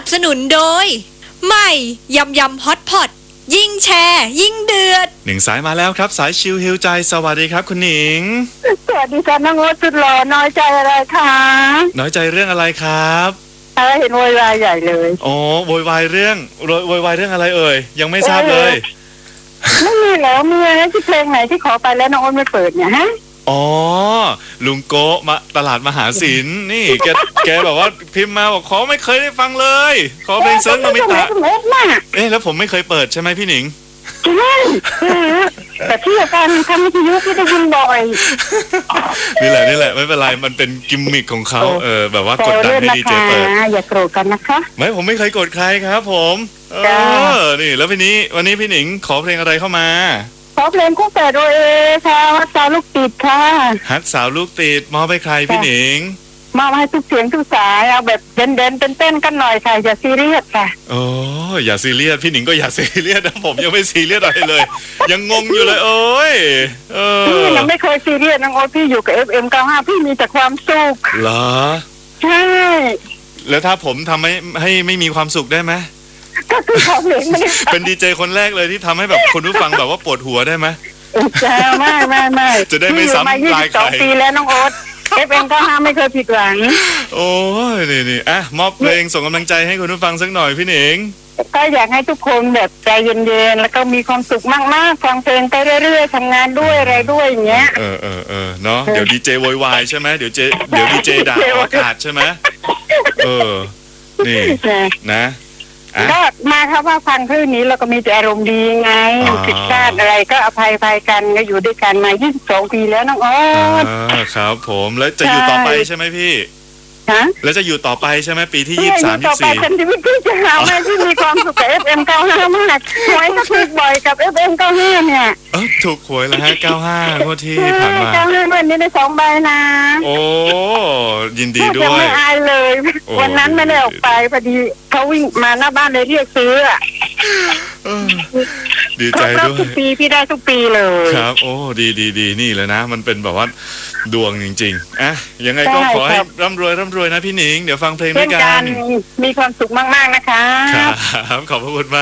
บสนุนโดยใหม่ยำยำฮอตพอตยิ่งแชร์ยิ่งเดือดหนึ่งสายมาแล้วครับสายชิลฮิวใจสวัสดีครับคุณหนิงสวัสดีค่ะน้องโอ๊ตสุดหล่อน้อยใจอะไรคะน้อยใจเรื่องอะไรครับเห็นโวยวายใหญ่เลยอ๋อโวยวายเรื่องอะไรเอ่ยยังไม่ทราบเลยไม่มีแล้วมีอะไรที่เพลงไหนที่ขอไปแล้วน้องโอ๊ตไม่เปิดเนี่ยฮะอ๋อลุงโกะมาตลาดมหาศิลป์นี่แกแบบว่าพิมพ์มาบอกขอไม่เคยได้ฟังเลยขอเพลงเซิร์ฟโนมิตะแล้วผมไม่เคยเปิดใช่ไหมพี่หนิงใช่แต่ที่การทำวิทยุที่ได้ยินบ่อยนี่แหละไม่เป็นไรมันเป็นกิมมิคของเขาแบบว่ากดดันให้ดีเจเปิดอย่าโกรธกันนะคะไม่ผมไม่เคยกดใครครับผมนี่แล้ววันนี้พี่หนิงขอเพลงอะไรเข้ามาขอเพลงคู่แฝดโดยค่ะฮักสาวลูกติดค่ะฮักสาวลูกติดมอบให้ใครพี่หนิงมาให้ทุกเสียงทุกสายเอาแบบเด่นเต้นกันหน่อยค่ะอย่าซีเรียสค่ะโอ้อย่าซีเรียสพี่หนิงก็อย่าซีเรียสนะผมยังไม่ซีเรียสอะไรเลยยังงงอยู่เลยโอ้ยพี่ยังไม่เคยซีเรียสน้องโอ๊ตพี่อยู่กับ FM95 พี่มีแต่ความสุขเหรอใช่แล้วถ้าผมทำให้ไม่มีความสุขได้ไหมก็คือทำเองเป็นดีเจคนแรกเลยที่ทำให้แบบคนผู้ฟังแบบว่าปวดหัวได้ไหมจะไม่จะได้ไม่ซ้ำลายใครปีแล้วน้องโอ๊ตFM95 ไม่เคยผิดหวังโอ้ยนี่อ่ะมอบเพลงส่งกำลังใจให้คุณผู้ฟังสักหน่อยพี่หนิงก็อยากให้ทุกคนแบบใจเย็นๆแล้วก็มีความสุขมากๆฟังเพลงไปเรื่อยๆทำงานด้วยอะไรด้วยอย่างเงี้ยเนาะเดี๋ยวดีเจโวยวายใช่ไหมเดี๋ยวดีเจด่าอากาศใช่ไหมนี่นะก็มาครับว่าฟังคลื่นนี้เราก็มีแต่อารมณ์ดีไงผิดพลาดอะไรก็อภัยกันก็อยู่ด้วยกันมา22 ปีแล้วน้องโอ๊ตครับผมแล้วจะอยู่ต่อไปใช่ไหมพี่แล้วจะอยู่ต่อไปใช่ไหมปีที่23 24ต่อไปฉันชีวิตที่จะหาแม่ที่มีความสุขกับ FM95 มากหวยก็ถูกบ่อยกับ FM95 เนี่ยถูกหวยแล้วฮะ95งวดที่ผ่านมา 95วันนี้ได้2 ใบนะโอ้ยินดีด้วยไม่อายเลยวันนั้นไม่ได้ออกไปพอดีเขาวิ่งมาหน้าบ้านเลยเรียกซื้อดีใจด้วยทุกปีพี่ได้ทุกปีเลยครับโอ้ดีนี่เลยนะมันเป็นแบบว่าดวงจริงๆยังไงก็ขอให้ร่ำรวยนะพี่หนิงเดี๋ยวฟังเพลงด้วยกันมีความสุขมากๆนะคะครับขอบพระคุณมาก